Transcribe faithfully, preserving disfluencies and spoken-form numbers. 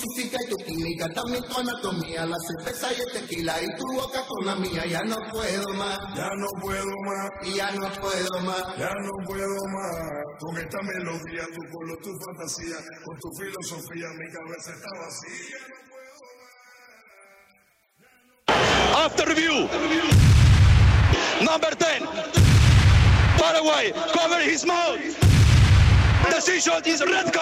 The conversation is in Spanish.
física y tu química, también tu anatomía, la cerveza y el tequila y tu boca con la mía. Ya no puedo más, ya no puedo más, y ya no puedo más, ya no puedo más. Con esta melodía, tu color, tu fantasía, con tu filosofía, mi cabeza está vacía. After review, number ten, Paraguay, cover his mouth. Decision is red card.